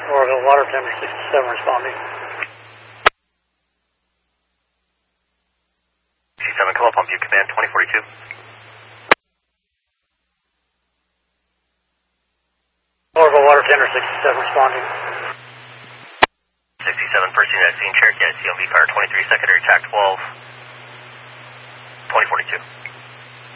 Oroville Water Tender 67 responding. 67, come up on Butte Command 2042. Oroville Water Tender 67 responding. 67, first unit at scene, Cherokee ICMV Power 23, secondary TAC 12, 2042.